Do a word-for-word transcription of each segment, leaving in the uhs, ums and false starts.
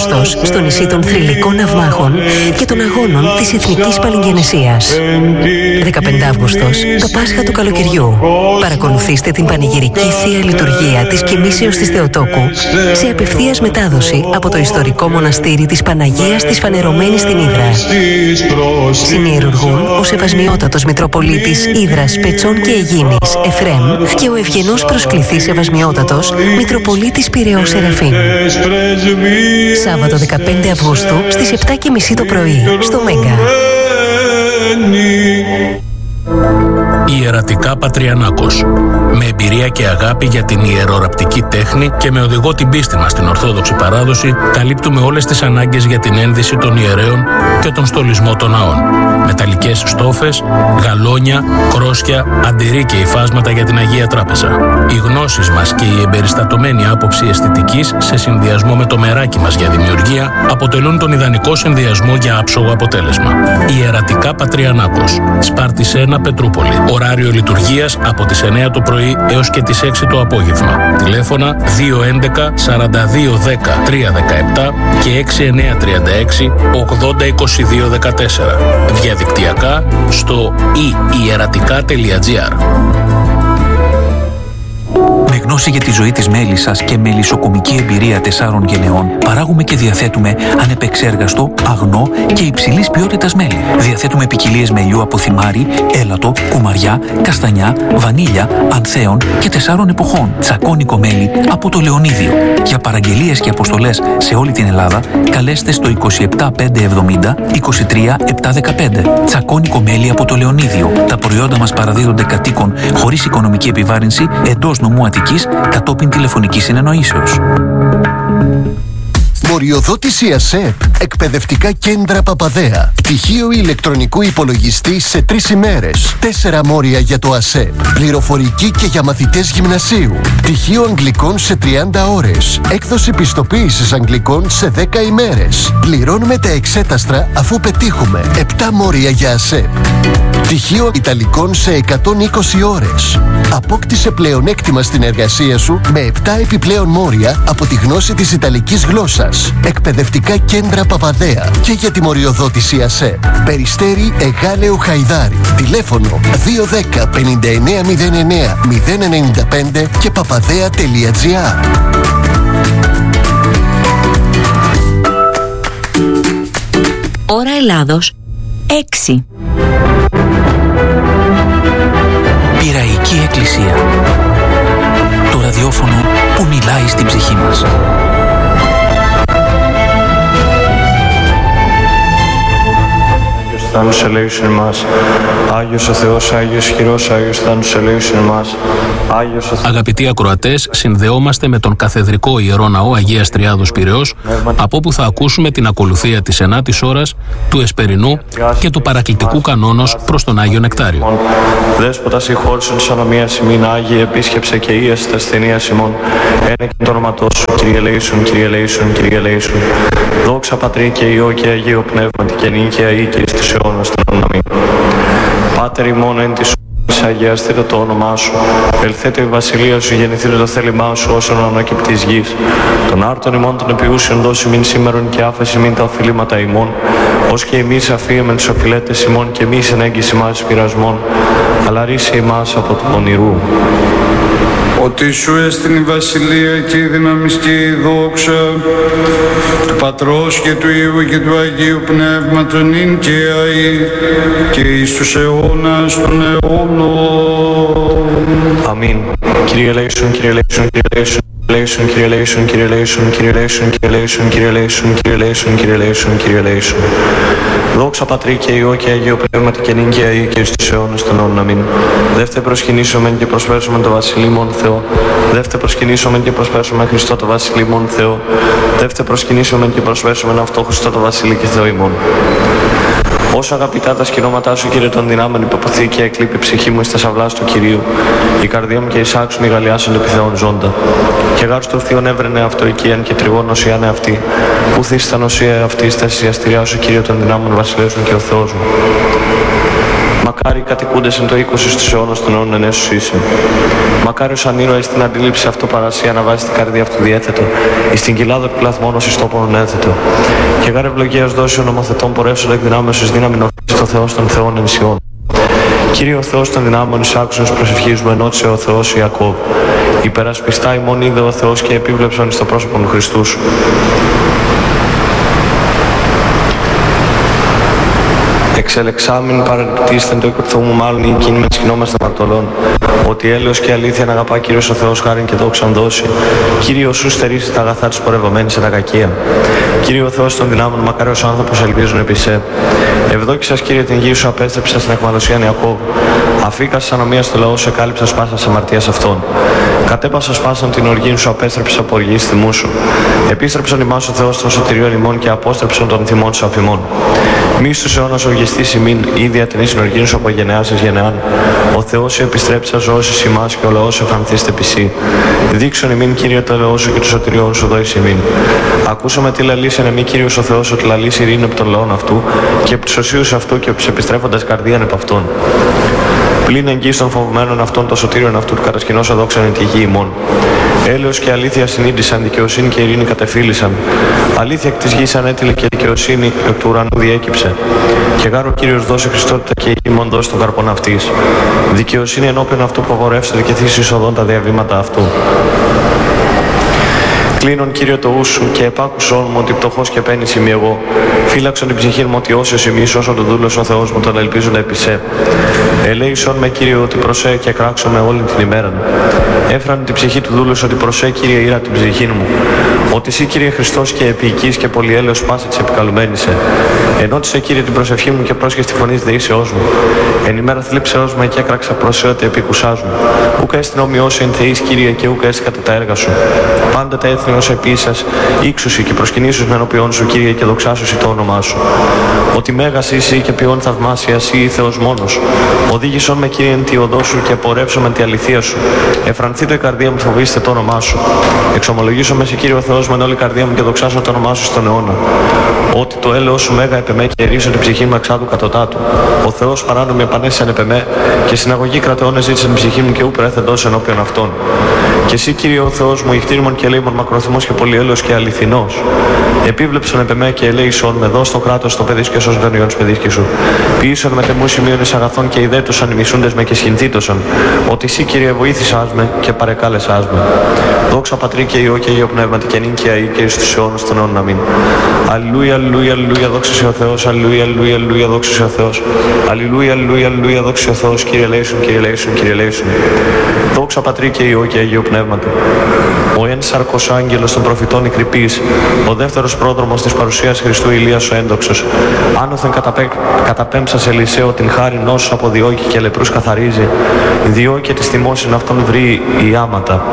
Αύγουστος στο νησί των θρυλικών ναυμάχων και των αγώνων της Εθνικής Παλιγγενεσίας. δεκαπέντε Αυγούστος, το Πάσχα του καλοκαιριού. Παρακολουθήστε την πανηγυρική Θεία Λειτουργία της Κοιμήσεως της Θεοτόκου σε απευθείας μετάδοση από το ιστορικό μοναστήρι της Παναγίας της Φανερωμένης στην Ύδρα. Συνιερουργούν ο Σεβασμιότατος Μητροπολίτης Ύδρας, Πετσών και Αιγίνης Εφρέμ και ο ευγενός προσκληθής Σεβασμιότατος Μητροπολίτης Πειραιώς Σεραφείμ. Σάββατο δεκαπέντε Αυγούστου στις επτά και μισή το πρωί στο Μέγκα. Ιερατικά Πατριανάκος. Με εμπειρία και αγάπη για την ιεροραπτική τέχνη και με οδηγό την πίστη μας στην Ορθόδοξη παράδοση, καλύπτουμε όλες τις ανάγκες για την ένδυση των ιερέων και τον στολισμό των ναών. Μεταλλικές στόφες, γαλόνια, κρόσια, αντιρρή και υφάσματα για την Αγία Τράπεζα. Οι γνώσεις μας και η εμπεριστατωμένη άποψη αισθητικής σε συνδυασμό με το μεράκι μας για δημιουργία αποτελούν τον ιδανικό συνδυασμό για άψογο αποτέλεσμα. Ιερατικά Πατριανάκος. Σπάρτης ένα, Πετρούπολη. Ωράριο λειτουργίας από τις εννιά το πρωί έως και τις έξι το απόγευμα. Τηλέφωνα δύο έντεκα σαράντα δύο δέκα τριακόσια δεκαεπτά και έξι εννιά τρία έξι ογδόντα είκοσι δύο δεκατέσσερα. Διαδικτυακά στο ι ιερατικά τελεία τζι άρ. Με γνώση για τη ζωή της μέλισσας και μελισσοκομική εμπειρία τεσσάρων γενεών, παράγουμε και διαθέτουμε ανεπεξέργαστο, αγνό και υψηλής ποιότητας μέλι. Διαθέτουμε ποικιλίες μελιού από θυμάρι, έλατο, κουμαριά, καστανιά, βανίλια, ανθέων και τεσσάρων εποχών. Τσακώνικο μέλι από το Λεωνίδιο. Για παραγγελίες και αποστολές σε όλη την Ελλάδα, καλέστε στο είκοσι επτά πεντακόσια εβδομήντα είκοσι τρία επτακόσια δεκαπέντε. Τσακώνικο μέλι από το Λεωνίδιο. Τα προϊόντα μας παραδίδονται κατοίκων χωρίς οικονομική επιβάρυνση εντός νομού Αττικής κατόπιν τηλεφωνικής συνεννοήσεως. Μοριοδότηση ΑΣΕΠ. Εκπαιδευτικά κέντρα Παπαδέα. Πτυχίο ηλεκτρονικού υπολογιστή σε τρεις ημέρες. Τέσσερα μόρια για το ΑΣΕΠ. Πληροφορική και για μαθητές γυμνασίου. Πτυχίο αγγλικών σε τριάντα ώρες. Έκδοση πιστοποίησης αγγλικών σε δέκα ημέρες. Πληρώνουμε τα εξέταστρα αφού πετύχουμε. επτά μόρια για ΑΣΕΠ. Πτυχίο Ιταλικών σε εκατόν είκοσι ώρες. Απόκτησε πλεονέκτημα στην εργασία σου με επτά επιπλέον μόρια από τη γνώση της Ιταλικής γλώσσας. Εκπαιδευτικά κέντρα Παπαδέα και για τη μοριοδότηση ΑΣΕΠ. Περιστέρι Εγάλεο Χαϊδάρι. Τηλέφωνο δύο ένα μηδέν πενήντα εννέα μηδέν εννέα μηδέν ενενήντα πέντε και παπαδέα τελεία τζι άρ. Ώρα Ελλάδος έξι. Πειραϊκή Εκκλησία. Το ραδιόφωνο που μιλάει στην ψυχή μας. Θάνους ελέησον εμάς. Άγιος ο Θεός, Άγιος χειρός, Άγιος Θάνους ελέησον εμάς. Άγιος ο Θεός. Αγαπητοί ακροατές, συνδεόμαστε με τον Καθεδρικό Ιερό Ναό Αγίας Τριάδος Πειραιώς, από όπου θα ακούσουμε την ακολουθία της ενάτης ώρας, του Εσπερινού και του παρακλητικού κανόνος προς τον Άγιο Νεκτάριο. Δέσποτα συγχώρησον της ανομίας ημίν, Άγιε επίσκεψε και ίασε τα ασθενεία ημών. Ένα και το όνοματό σου, Κύριε ελέησον, Κύριε ελέησον, Κύριε ελέησον. Δόξα Πατρί και Υιό και Αγίο Πνεύματι και νυν και αεί και εις τους αιώνας των αμήν. Πάτερ ημών εν της αγιαστείτε το όνομά σου. Ελθέτω η βασιλεία σου, γεννηθείτε το θέλημά σου όσον ανακεπτής γης. Τον άρτον ημών των επιούσιων δώσει μην σήμερον και άφεση μην τα οφειλήματα ημών. Ως και εμείς αφίεμεν τους οφειλέτες ημών και εμείς εν έγκυση μας πειρασμών. Αλλά ρίσε ημάς από του πονηρού. Ότι σου έστειν η βασιλεία και η δύναμις και η δόξα του Πατρός και του Υιού και του Αγίου Πνεύματος νυν και αεί και εις τους αιώνας των αιώνων. Αμήν. Κύριε ελέησον, Κύριε ελέησον, Κύριε ελέησον. Ελέησον, Κύριε ελέησον, Κύριε ελέησον, Κύριε ελέησον, Κύριε ελέησον, Κύριε ελέησον, Κύριε ελέησον, Κύριε ελέησον, Κύριε ελέησον. Δόξα Πατρί και Υιό και Αγίο Πνεύματι και νυν και αεί και στους αιώνας των αιώνων. Αμήν. Δεύτε προσκυνήσομεν και προσφέρσομεν το Βασιλεί μον Θεό. Δεύτε προσκυνήσομεν και προσφέρσομεν Χριστό το Βασιλεί μον Θεό. Δεύτε προσκυνήσομεν και προσφέρσομεν αυτό Χριστό το Βασιλεί και Θεό ημών. Όσο αγαπητά τα σκηνώματά σου, Κύριε των δυνάμεων, υποποθεί και εκλείπει η ψυχή μου εις τα σαυλάς του Κυρίου. Η καρδία μου και εισάξουν οι γαλιάσουν επιθεών ζώντα. Και γάρ του θείον έβρενε αυτοοικίαν και τριγών νοσιάνε αυτή. Πού θείς τα νοσία αυτή στα θυσιαστηριά σου, Κύριε των δυνάμεων, βασιλέας μου και ο Θεός μου. Μακάρι κατοικούντες εν το είκοσι στους αιώνας των αιώνων ενέσους είσαι. Μακάριος αν ήρωες στην αντίληψη αυτοπαρασία να βάζει την καρδία αυτού διέθετο, εις την κοιλάδο επικλαθμόνος εις τόπον ένθετο. Και γάρ ευλογίας δώσει ο νομοθετών πορεύσεων εκ δυνάμεως εις δύναμη νοφής το Θεός των Θεών ενσιών. Κύριε ο Θεός των δυνάμεων εις άξονος προσευχής μου ενώτησε ο Θεός Ιακώβ. Υπερασπιστά ημών είδε ο Θεός και επίβλεψον εις το πρόσωπο του Χριστού σου. Εξελεξάμην παραληπτήστεν το εκπληθού μου μάλλον η εκείνη με τις κοινόμαστε μαρτωλών. Ότι έλεος και αλήθεια να αγαπά Κύριος ο Θεός χάριν και δόξαν δώσει. Κύριε ο σου στερήσει τα αγαθά της πορευομένης σε τα κακία. Κύριε ο Θεός των δυνάμων, μακάριος άνθρωπος ελπίζουν επί σε. Ευδόκησας Κύριε την γη σου απέστρεψα στην αιχμαλωσίαν Ιακώβ. Αφήκας ανομία στο λαό σε κάλυψα σπάσα σε αμαρτίας αυτών. Κατέπασα σπάσαν την οργή σου απέστρεψα από οργή θυμού σου. Επίστρεψαν ημάς ο Θεός των σωτηρίων ημών και απόστρεψαν των θυμών σου αφημών. Μη στους αιώνας οργιστής ημίν, ήδη ατενής συνοργήν σου από γενεάς εις γενεάν. Ο Θεός σου επιστρέψα ζώσεις ημάς και ο λαός σου εφανθείστε πισί. Δείξον ημίν Κύριε το λαό σου και του σωτηριών σου δώσεις ημίν. Ακούσαμε τι λαλείς εν εμή Κύριος ο Θεός ότι λαλείς ειρήνη από τον λαόν αυτού και από τους οσίους αυτού και από τους επιστρέφοντας καρδίαν επ' αυτών. Πλην εγγύης των φοβμένων αυτών των σωτήριων αυτού του κατασκηνός αδόξαν εν τη γη ημών. Έλεος και αλήθεια συνείδησαν, δικαιοσύνη και ειρήνη κατεφύλησαν. Αλήθεια εκ της γης ανέτειλε και δικαιοσύνη εκ του ουρανού διέκυψε. Και γάρο Κύριος δώσει Χριστότητα και η ημών δώσει τον καρπόν αυτής. Δικαιοσύνη ενώπιον αυτού που αγορεύσεται και θύσει εισοδόν τα διαβήματα αυτού. Κλείνον Κύριε το ου σου και επάκουσόν μου ότι πτωχός και πένης είμαι εγώ. Φύλαξον την ψυχή μου ότι όσιος είμαι όσο τον δούλος ο Θεός μου τον ελπίζουν επί σε. Ελέησον με Κύριε ότι προσέ και κράξω με όλη την ημέρα. Έφρανε την ψυχή του δούλους ότι προσέ Κύριε ήρα την ψυχή μου. Ότι εσύ Κύριε Χριστός και επίοικης και πολυέλεος πάση της επικαλουμένησε. Ενώτισε Κύριε την προσευχή μου και πρόσχες τη φωνή δεήσεώς μου. Εν ημέρα θλίψεώς με και έκραξα προσέ ότι επικουσάς μου. Ούκα έστιν ομοιός εν θεής Κύριε και ούκα έστιν κατά τα έργα σου. Πάντα τα έθνη ως επίσης, ύξουσι και προσκυνήσους με ενώπιόν σου Κύριε και δοξάσουσι το όνομά σου. Ότι μέγας είσαι και ποιόν θαυμάσια εσύ Θεός μόνος. Οδήγησον με Κύριε εν τη οδό σου και πορεύσω με τη αληθεία σου. Εφρανθείτε η καρδία μου, φοβήστε το όνομά σου. Εξομολογήσω με σε Κύριο Θεός με όλη η καρδία μου και δοξάσω το όνομά σου στον αιώνα. Ότι το έλεος σου μέγα επεμέ και ερίσω την ψυχή μου εξάδου κατωτάτου. Ο Θεός παράνομη επανέστησαν επεμέ και συναγωγή κρατεώνες ζήτησαν την ψυχή μου και ου πρέθεντος ενώπιον αυτών. Και εσύ Κύριε ο Θεός μου, ηχτήριμον και ελέημον μακροθυμός και πολυέλεος και αληθινός. Επίβλεψον επεμέ και ελέησον με δώσ' το κράτος το παιδίσκιο σως τον ιών σπεδίσκη σου. Ποιήσον με τεμού σημείωνες αγαθών και ιδέτωσαν ημισούντες με και σχηνθήτωσαν. Ότι εσύ Κύριε βοήθησάς με και παρεκάλεσάς με. Δόξα Πατρί και Υιό και Υιό Πνεύματι και νυν και αεί και εις τους αιώνους των αιώνων. Αμήν. Αλληλούια, αλληλούια, αλληλούια, δόξα σε ο Θεός. Αλληλούια, αλληλούια, αλληλούια, δόξα σε ο Θεός. Αλληλούια, αλληλούια, αλληλούια, δόξα σε ο Θεός. Κύριε ελέησον, Κύριε ελέησον, Κύριε ελέησον. Δόξα Πατρί και Υιό και Υιό Πνεύματι. Ο εν σαρκός άγγελος των προφητών ικρυπής, ο δεύτερος πρόδρομος της παρουσίας Χριστού Ηλίας ο έντοξος, άνωθεν καταπέ... καταπέμψας Ελισαίο την χάριν όσους αποδιώκει και λεπρούς καθαρίζει, διώκει της τιμώσιν αυτόν βρει η άματα.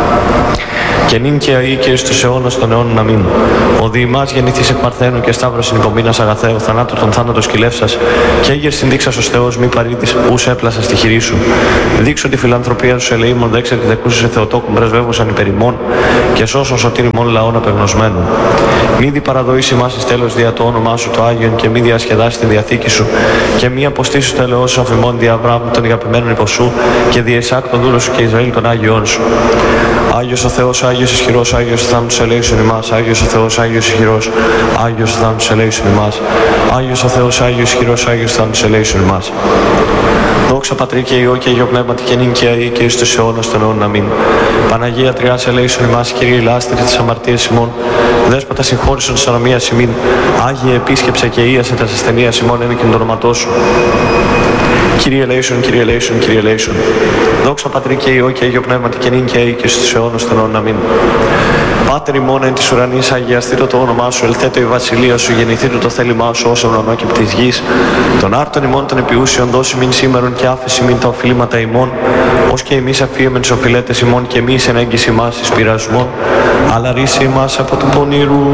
Και νυν και αεί και εις τους αιώνας των αιώνων αμήν. Ο διημάς γεννηθείς εκ Παρθένου και σταύρος συνοικομήνας αγαθέου, θανάτου τον θάνατο σκυλεύσας, και έγερ συνδείξας ως Θεός μη παρήτης, ους έπλασα στη χειρή σου. Δείξω τη φιλανθρωπία σου ελεήμων, δέξε τη δεκούσου σε Θεοτόκου πρεσβεύουσαν υπερ ημών, και σώσον σωτήρι μόν λαών απεγνωσμένων. Μη δι παραδοήσει μας εις τέλος δια το όνομά σου το Άγιον, και μη διασχεδάσει τη διαθήκη σου, και μη αποστήσου το ελαιός σου αφημών δι Αβραάμ των αγαπημένων υποσού, και δι Ισάκ τον δούλο σου και Ισραήλ των Άγιών σου. Άγιος ο Θεός, Άγιος ισχυρός, Άγιος ο θάνατος ελέησον ημάς, Άγιος ο Θεός, Άγιος ισχυρός, Άγιος ο θάνατος ελέησον ημάς, Άγιος ο Θεός, Άγιος ισχυρός, Άγιος ο θάνατος ελέησον ημάς. Δόξα Πατρί και Υιό και Υιό Πνεύματι και νυν και αεί και εις τους αιώνας των αιώνων αμήν. Παναγία Τριάς ελέησον ημάς, Κύριε λάστρη της αμαρτίας ημών, Δέσποτα συγχώρησον της ανομίας ημίν, Άγιε επίσκεψε και ίασε τας ασθενείας ημών εν και το όνοματό σου. Κύριε ελέησον, Κύριε ελέησον, Κύριε ελέησον. Δόξα Πατρί και Υιό και Υιό Πνεύματι και νυν και αεί και στους αιώνας των αιώνων αμήν. Πάτερ ημών εν της ουρανής, αγιαστήτω το όνομά σου, ελθέτω η βασιλεία σου, γεννηθήτω το θέλημά σου όσον ουρανό και πτής γης. Των άρτων ημών των επιούσιων δώσει μην σήμερον και άφεση μην τα οφείλματα ημών, ως και εμείς αφίεμεν τους οφειλέτες ημών και εμείς εν έγκυση μας εις πειρασμών, αλλά ρίσε ημάς από του πονηρού.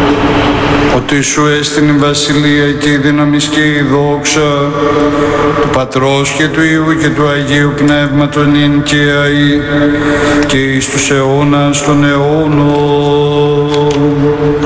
Ότι σου έστειν η βασιλεία και η δύναμη και η δόξα του Πατρός και του Υιού και του Αγίου Πνεύματος νυν και αεί και εις τους αιώνας των αιώνων.